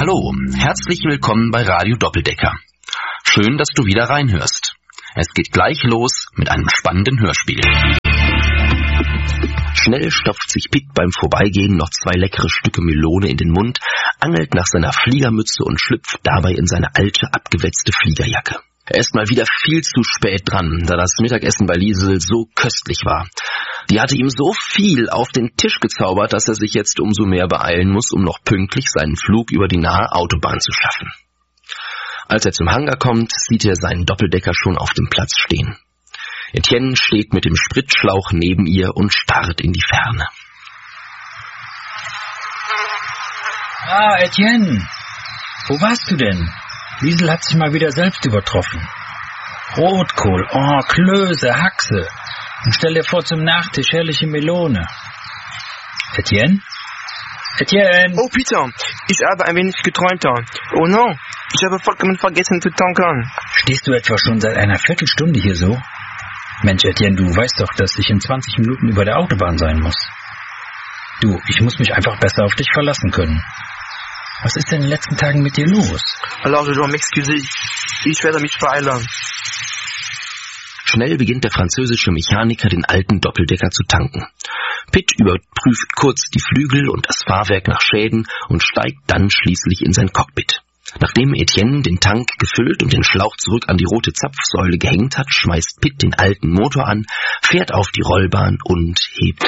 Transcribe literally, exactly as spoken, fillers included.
Hallo, herzlich willkommen bei Radio Doppeldecker. Schön, dass du wieder reinhörst. Es geht gleich los mit einem spannenden Hörspiel. Schnell stopft sich Pitt beim Vorbeigehen noch zwei leckere Stücke Melone in den Mund, angelt nach seiner Fliegermütze und schlüpft dabei in seine alte, abgewetzte Fliegerjacke. Er ist mal wieder viel zu spät dran, da das Mittagessen bei Liesel so köstlich war. Die hatte ihm so viel auf den Tisch gezaubert, dass er sich jetzt umso mehr beeilen muss, um noch pünktlich seinen Flug über die nahe Autobahn zu schaffen. Als er zum Hangar kommt, sieht er seinen Doppeldecker schon auf dem Platz stehen. Etienne steht mit dem Spritschlauch neben ihr und starrt in die Ferne. Ah, Etienne, wo warst du denn? Liesel hat sich mal wieder selbst übertroffen. Rotkohl, oh, Klöße, Haxe. Und stell dir vor, zum Nachtisch herrliche Melone. Etienne? Etienne! Oh, Peter, ich habe ein wenig geträumt. Oh no, ich habe vollkommen vergessen zu tanken. Stehst du etwa schon seit einer Viertelstunde hier so? Mensch, Etienne, du weißt doch, dass ich in zwanzig Minuten über der Autobahn sein muss. Du, ich muss mich einfach besser auf dich verlassen können. Was ist denn in den letzten Tagen mit dir los? Alors, je dois m'excuser. Ich werde mich beeilen. Schnell beginnt der französische Mechaniker, den alten Doppeldecker zu tanken. Pitt überprüft kurz die Flügel und das Fahrwerk nach Schäden und steigt dann schließlich in sein Cockpit. Nachdem Etienne den Tank gefüllt und den Schlauch zurück an die rote Zapfsäule gehängt hat, schmeißt Pitt den alten Motor an, fährt auf die Rollbahn und hebt